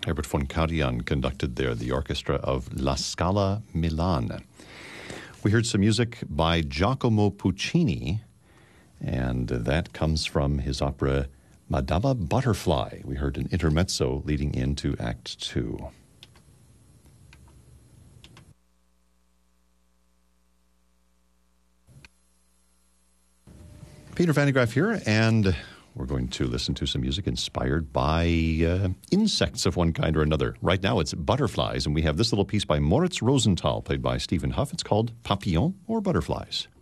Herbert von Karajan conducted there, the orchestra of La Scala Milan. We heard some music by Giacomo Puccini, and that comes from his opera Madama Butterfly. We heard an intermezzo leading into Act 2. Peter Van de Graaff here, and we're going to listen to some music inspired by insects of one kind or another. Right now it's butterflies, and we have this little piece by Moritz Rosenthal, played by Stephen Huff. It's called Papillon, or Butterflies.